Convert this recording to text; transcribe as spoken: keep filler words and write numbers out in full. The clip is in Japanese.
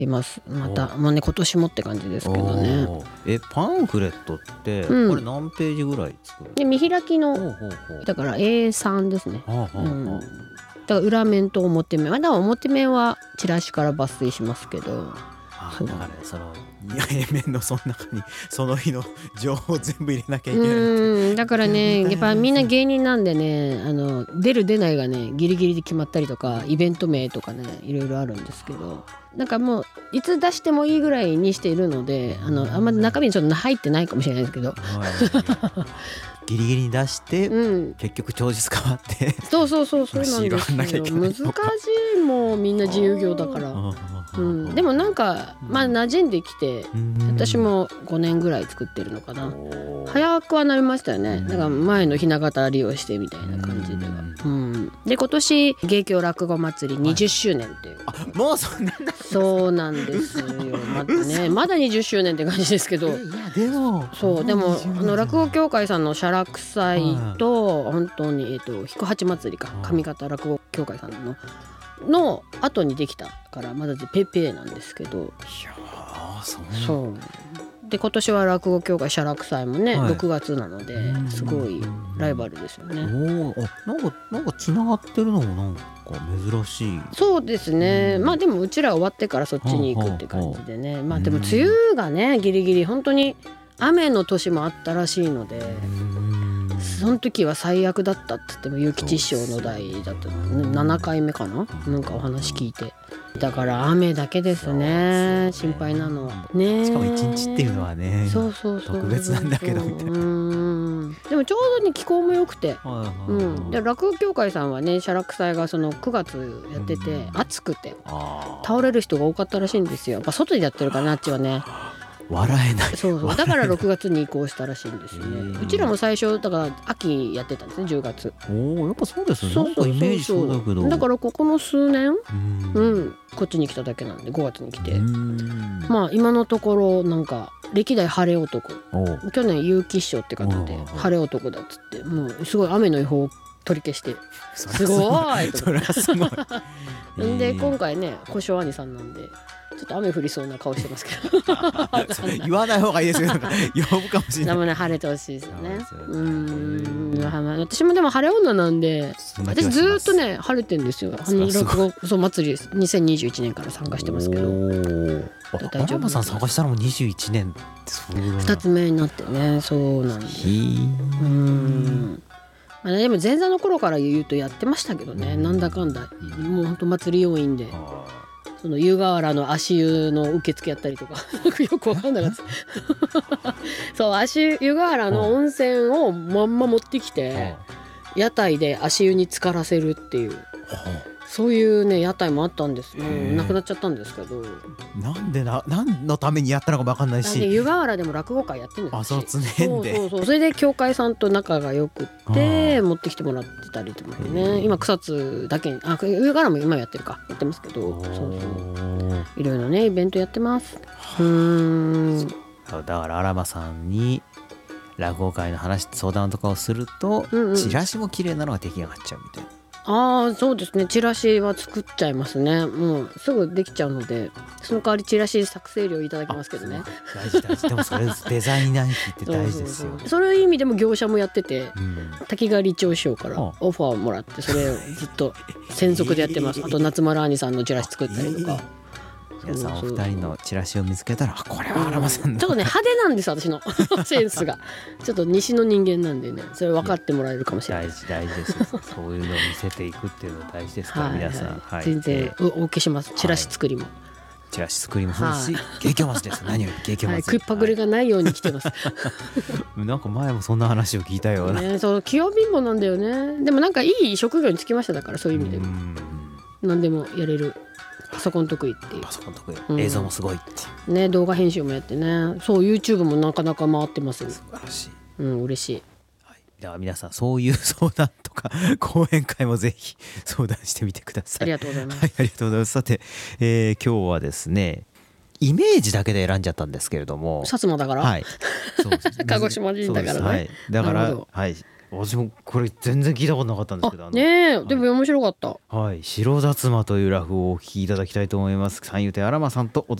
います。またまあね今年もって感じですけどね。 えパンフレットって、うん、これ何ページぐらい作る？ で見開きのほうほうほうだから エースリー ですね。はあはあうん、だから裏面と表面、まだ表面はチラシから抜粋しますけど。 あだからその平面のその中にその日の情報を全部入れなきゃいけない。 うんだからねやっぱみんな芸人なんでねあの出る出ないがねギリギリで決まったりとかイベント名とかねいろいろあるんですけどなんかもういつ出してもいいぐらいにしているのであのあんまり中身にちょっと入ってないかもしれないですけどギリギリに出して、うん、結局当日変わってそうそうそうそうなんですよ難しいもうみんな自由業だからうん、でもなんかまあ馴染んできて私もごねんぐらい作ってるのかな早くはなりましたよねだから前のひな形利用してみたいな感じでは、うん、で今年芸協落語祭りにじゅっしゅうねんっていう、 はい、あもうそんなそうなんですよまだねまだにじゅっしゅうねんって感じですけどいやでもそうでもあの落語協会さんの写楽祭と本当にえっと彦八祭りか上方落語協会さんのの後にできたからまだペーペーなんですけどいやーそうそうで今年は落語協会写楽祭もね、はい、ろくがつなのですごいライバルですよね。 おあなんかなんかつながってるのもなんか珍しい。 そうですねまあでもうちら終わってからそっちに行くって感じでねまあでも梅雨がねギリギリ本当に雨の年もあったらしいのでその時は最悪だったって言っても結吉師匠の代だったななかいめかななんかお話聞いてだから雨だけですね心配なのねしかもいちにちっていうのはねそうそうそう特別なんだけどみたいなうんでもちょうどね気候も良くて、うん、で落語協会さんはね写楽祭がそのくがつやってて暑くて倒れる人が多かったらしいんですよやっぱ外でやってるからねあっちはね笑えないそうそうだからろくがつに移行したらしいんですよねうちらも最初だから秋やってたんですねじゅうがつおやっぱそうですねなんかイメージそうだけどだからここの数年うんこっちに来ただけなんでごがつに来てまあ今のところなんか歴代晴れ男去年結城師匠って方で晴れ男だっつってもうすごい雨の予報を取り消してすごいそりゃすごいで今回ね小正兄さんなんでちょっと雨降りそうな顔してますけど言わない方がいいですよ呼ぶかもしれないでもね晴れてほしいですよねうん私もでも晴れ女なんで私ずっとね晴れてんですよ落語そう祭りにせんにじゅういちねんから参加してますけど大丈夫さん参加したのもにじゅういちねんってそうふたつめになってねそうなんですうんまあ、でも前座の頃から言うとやってましたけどねなんだかんだもうほんと祭り要員でその湯河原の足湯の受付やったりとかよくわかんなかったそう足湯河原の温泉をまんま持ってきて屋台で足湯に浸からせるっていうそういうね屋台もあったんですよなくなっちゃったんですけどなんでな何のためにやったのか分かんないし湯河原でも落語会やってるんですよあそう常年でそうそうそうそれで協会さんと仲が良くって持ってきてもらってたりとかね今草津だけにあ湯河原も今やってるかやってますけどそうそういろいろねイベントやってますうーんだから荒間さんに落語会の話相談とかをすると、うんうん、チラシも綺麗なのが出来上がっちゃうみたいなああそうですねチラシは作っちゃいますねもうすぐできちゃうのでその代わりチラシ作成料いただきますけどね大事大事でもそれデザインナーって大事ですよ、ね、そうそうそうそういう意味でも業者もやってて、うん、滝川理長師匠からオファーをもらってそれをずっと専属でやってます、えー、あと夏丸兄さんのチラシ作ったりとか、えー皆さんお二人のチラシを見つけたらこれは荒間さんのちょっとね派手なんです私のセンスがちょっと西の人間なんでねそれ分かってもらえるかもしれない大事大事ですそういうのを見せていくっていうのは大事ですから、はい、皆さん、はい、 全然お受けしますチラシ作りも、はい、 チラシ作りもそうですし芸協祭りです何より芸協祭り、はい、 食いっぱぐれがないように来てます、はい、 なんか前もそんな話を聞いたような、 ね、そう器用貧乏なんだよねでもなんかいい職業に就きましただからそういう意味でも何でもやれるパソコン得意っていうパソコン得意、うん、映像もすごいっていうね動画編集もやってねそう YouTube もなかなか回ってます素晴らしいうん嬉しい、 はい、では皆さんそういう相談とか講演会もぜひ相談してみてくださいありがとうございます、 はい、ありがとうございますさて、えー、今日はですねイメージだけで選んじゃったんですけれども薩摩だから、 はい、 そう鹿児島人だからね、 はい、だからはい私もこれ全然聞いたことなかったんですけど、あのねえ、はい、でも面白かった。 はい、白薩摩という落語をお聞きいただきたいと思います。三遊亭あらまさんとお